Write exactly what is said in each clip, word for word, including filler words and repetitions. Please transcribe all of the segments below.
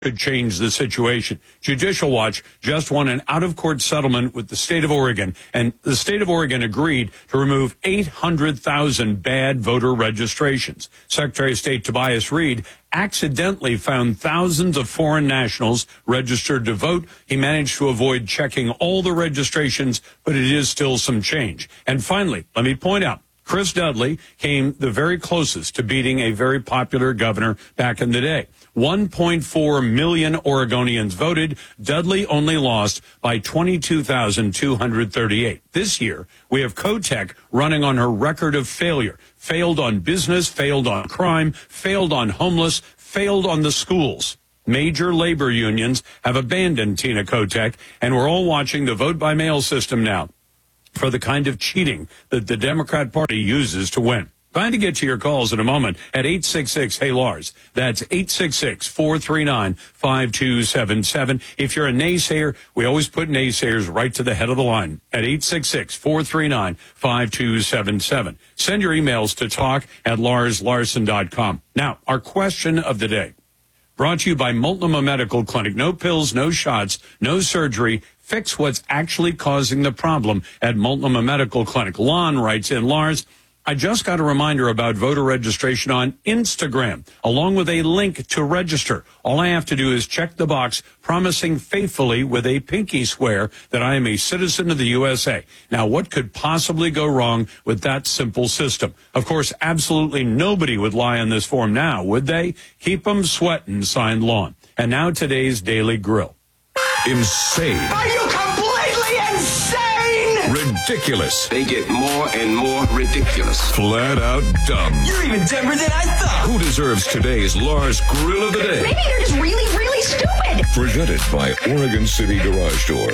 could change the situation. Judicial Watch just won an out-of-court settlement with the state of Oregon, and the state of Oregon agreed to remove eight hundred thousand bad voter registrations. Secretary of State Tobias Reed accidentally found thousands of foreign nationals registered to vote. He managed to avoid checking all the registrations, but it is still some change. And finally, let me point out, Chris Dudley came the very closest to beating a very popular governor back in the day. one point four million Oregonians voted. Dudley only lost by twenty-two thousand two hundred thirty-eight. This year, we have Kotek running on her record of failure. Failed on business, failed on crime, failed on homeless, failed on the schools. Major labor unions have abandoned Tina Kotek, and we're all watching the vote-by-mail system now for the kind of cheating that the Democrat Party uses to win. Trying to get to your calls in a moment at eight six six, hey Lars. That's eight six six, four three nine, five two seven seven. If you're a naysayer, we always put naysayers right to the head of the line at eight six six, four three nine, five two seven seven. Send your emails to talk at lars larson dot com. Now, our question of the day, brought to you by Multnomah Medical Clinic. No pills, no shots, no surgery. Fix what's actually causing the problem at Multnomah Medical Clinic. Lon writes in, Lars, I just got a reminder about voter registration on Instagram, along with a link to register. All I have to do is check the box, promising faithfully with a pinky swear that I am a citizen of the U S A. Now, what could possibly go wrong with that simple system? Of course, absolutely nobody would lie on this form now, would they? Keep them sweating, signed Lon. And now today's Daily Grill. Insane. Are you completely insane? Ridiculous. They get more and more ridiculous. Flat out dumb. You're even dumber than I thought. Who deserves today's Lars Grill of the Day? Maybe you're just really, really stupid. Presented by Oregon City Garage Door.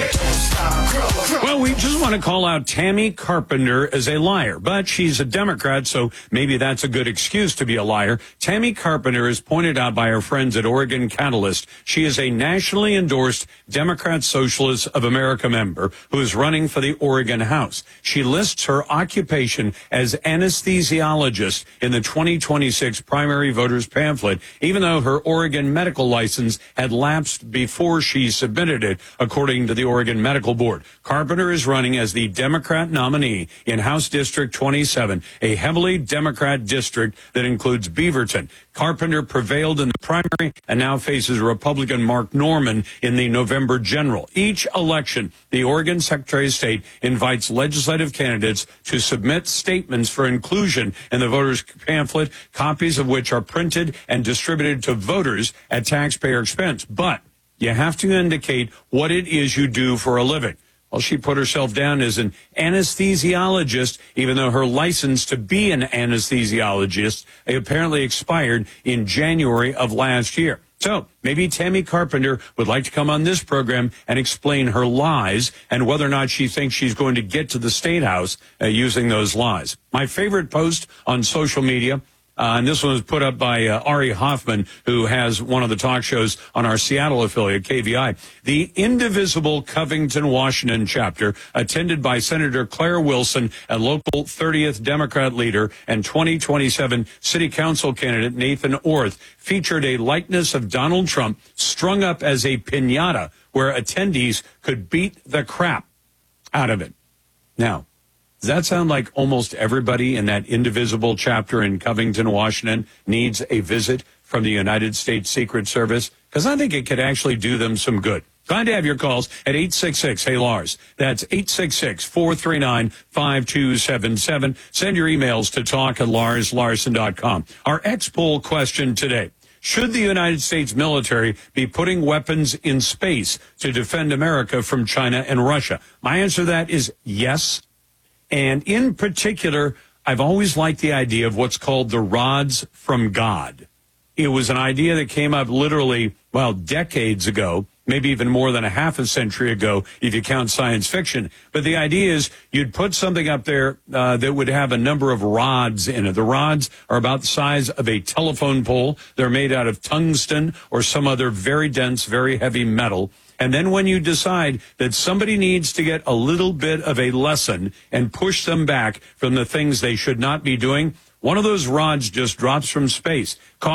Well, we just want to call out Tammy Carpenter as a liar, but she's a Democrat, so maybe that's a good excuse to be a liar. Tammy Carpenter is pointed out by her friends at Oregon Catalyst. She is a nationally endorsed Democrat Socialist of America member who is running for the Oregon House. She lists her occupation as anesthesiologist in the twenty twenty-six primary voters pamphlet, even though her Oregon medical license had lapsed before she submitted it, according to the Oregon Medical Board. Carpenter is running as the Democrat nominee in House District twenty-seven, a heavily Democrat district that includes Beaverton. Carpenter prevailed in the primary and now faces Republican Mark Norman in the November general. Each election, the Oregon Secretary of State invites legislative candidates to submit statements for inclusion in the voters' pamphlet, copies of which are printed and distributed to voters at taxpayer expense. But you have to indicate what it is you do for a living. Well, she put herself down as an anesthesiologist, even though her license to be an anesthesiologist apparently expired in January of last year. So maybe Tammy Carpenter would like to come on this program and explain her lies and whether or not she thinks she's going to get to the State House uh, using those lies. My favorite post on social media, Uh, and this one was put up by uh, Ari Hoffman, who has one of the talk shows on our Seattle affiliate, K V I. The indivisible Covington, Washington chapter, attended by Senator Claire Wilson, a local thirtieth Democrat leader, and twenty twenty-seven city council candidate Nathan Orth, featured a likeness of Donald Trump strung up as a piñata where attendees could beat the crap out of it. Now, does that sound like almost everybody in that indivisible chapter in Covington, Washington needs a visit from the United States Secret Service? Because I think it could actually do them some good. Glad to have your calls at eight six six, hey Lars. That's eight six six, four three nine, five two seven seven. Send your emails to talk at lars larson dot com. Our X-Poll question today. Should the United States military be putting weapons in space to defend America from China and Russia? My answer to that is yes. And in particular, I've always liked the idea of what's called the rods from God. It was an idea that came up literally, well, decades ago, maybe even more than a half a century ago, if you count science fiction. But the idea is you'd put something up there uh, that would have a number of rods in it. The rods are about the size of a telephone pole. They're made out of tungsten or some other very dense, very heavy metal. And then when you decide that somebody needs to get a little bit of a lesson and push them back from the things they should not be doing, one of those rods just drops from space. Costs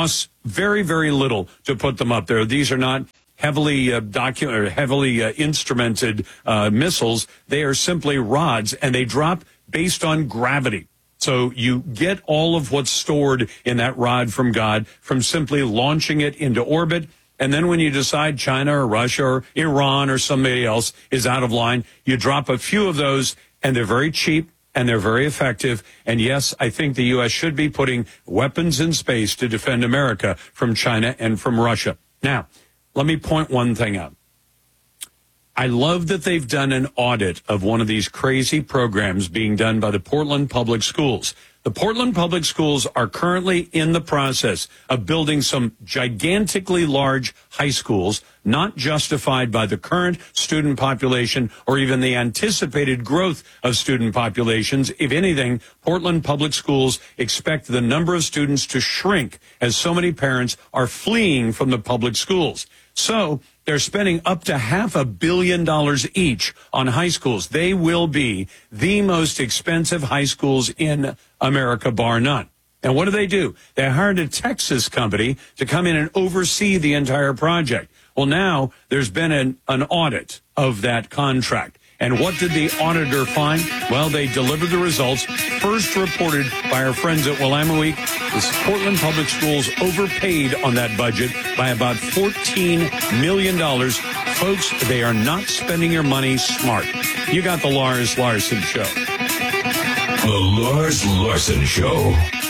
very, very little to put them up there. These are not heavily uh, docu- or heavily uh, instrumented uh, missiles. They are simply rods, and they drop based on gravity. So you get all of what's stored in that rod from God from simply launching it into orbit. And then when you decide China or Russia or Iran or somebody else is out of line, you drop a few of those, and they're very cheap and they're very effective. And yes, I think the U S should be putting weapons in space to defend America from China and from Russia. Now, let me point one thing out. I love that they've done an audit of one of these crazy programs being done by the Portland Public Schools. The Portland Public Schools are currently in the process of building some gigantically large high schools, not justified by the current student population or even the anticipated growth of student populations. If anything, Portland Public Schools expect the number of students to shrink as so many parents are fleeing from the public schools. So they're spending up to half a billion dollars each on high schools. They will be the most expensive high schools in America, bar none. And what do they do? They hired a Texas company to come in and oversee the entire project. Well, now there's been an, an audit of that contract. And what did the auditor find? Well, they delivered the results first reported by our friends at Willamette Week. The Portland Public Schools overpaid on that budget by about fourteen million dollars. Folks, they are not spending your money smart. You got the Lars Larson Show. The Lars Larson Show.